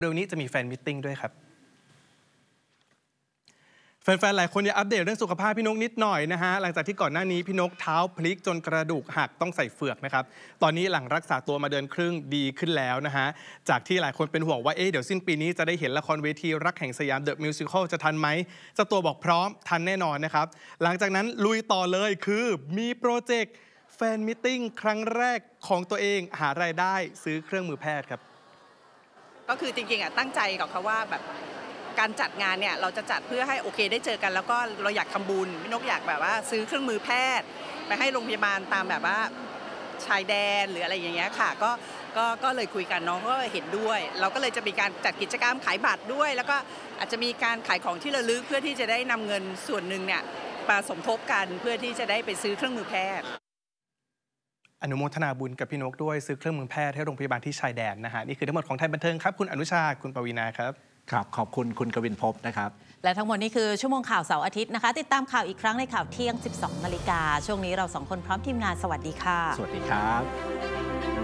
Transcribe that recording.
เร็วนี้จะมีแฟนมิทติ้งด้วยครับแฟนๆหลายคนอยากอัปเดตเรื่องสุขภาพพี่นกนิดหน่อยนะฮะหลังจากที่ก่อนหน้านี้พี่นกเท้าพลิกจนกระดูกหักต้องใส่เฟือกนะครับตอนนี้หลังรักษาตัวมาเดือนครึ่งดีขึ้นแล้วนะฮะจากที่หลายคนเป็นห่วงว่าเดี๋ยวสิ้นปีนี้จะได้เห็นละครเวทีรักแห่งสยามเดอะมิวสิคลจะทันไหมเจ้าตัวบอกพร้อมทันแน่นอนนะครับหลังจากนั้นลุยต่อเลยคือมีโปรเจกต์แฟนมิทติ้งครั้งแรกของตัวเองหารายได้ซื้อเครื่องมือแพทย์ครับก็คือจริงๆตั้งใจกับเขาว่าแบบการจัดงานเนี่ยเราจะจัดเพื่อให้โอเคได้เจอกันแล้วก็เราอยากทำบุญพี่นกอยากแบบว่าซื้อเครื่องมือแพทย์ไปให้โรงพยาบาลตามแบบว่าชายแดนหรืออะไรอย่างเงี้ยค่ะก็เลยคุยกันน้องก็เห็นด้วยเราก็เลยจะมีการจัดกิจกรรมขายบัตรด้วยแล้วก็อาจจะมีการขายของที่ระลึกเพื่อที่จะได้นำเงินส่วนหนึ่งเนี่ยมาสมทบกันเพื่อที่จะได้ไปซื้อเครื่องมือแพทย์อนุโมทนาบุญกับพี่นกด้วยซื้อเครื่องมือแพทย์ให้โรงพยาบาลที่ชายแดนนะฮะนี่คือทั้งหมดของไทยบันเทิงครับคุณอนุชาคุณปวีณาครับครับขอบคุณคุณกวินภพนะครับและทั้งหมดนี้คือชั่วโมงข่าวเสาร์อาทิตย์นะคะติดตามข่าวอีกครั้งในข่าวเที่ยง 12 นาฬิกาช่วงนี้เรา2 คนพร้อมทีมงานสวัสดีค่ะสวัสดีครับ